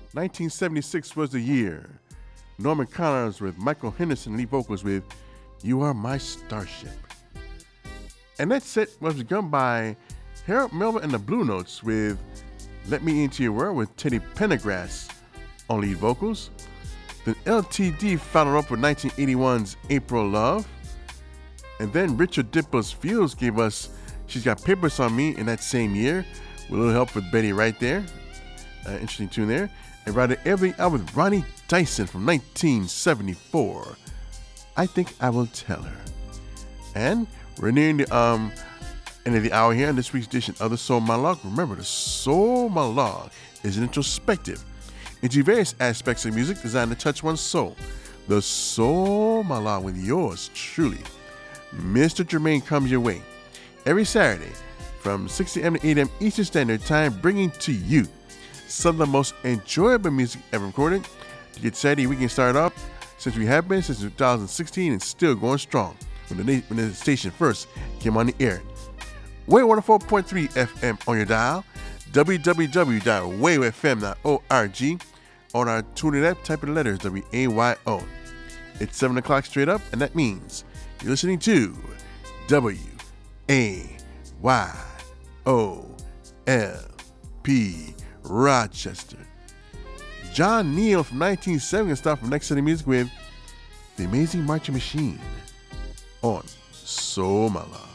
1976 was the year. Norman Connors with Michael Henderson lead vocals with You Are My Starship. And that set was begun by Harold Melvin and the Blue Notes with Let Me Into Your World with Teddy Pendergrass on lead vocals. Then LTD followed up with 1981's April Love. And then Richard Dimples Fields gave us She's Got Papers on Me in that same year, with a little help with Betty right there. Interesting tune there. And right at everything out with Ronnie Dyson from 1974. I Think I Will Tell Her. And we're nearing the end of the hour here in this week's edition of the Soul Monologue. Remember, the Soul Monologue is an introspective into various aspects of music designed to touch one's soul. The Soul Monologue with yours truly, Mr. Jermaine, comes your way every Saturday from 6 a.m. to 8 a.m. Eastern Standard Time, bringing to you some of the most enjoyable music ever recorded. To get Saturday weekend started up, since we have been since 2016 and still going strong when the station first came on the air. Wave 104.3 FM on your dial, www.wavefm.org. On our TuneIn app, type in the letters WAYO. It's 7 o'clock straight up, and that means you're listening to WAYOLP Rochester. John Neal from 1970 start from Next City Music with The Amazing Marching Machine on Soul Monologue.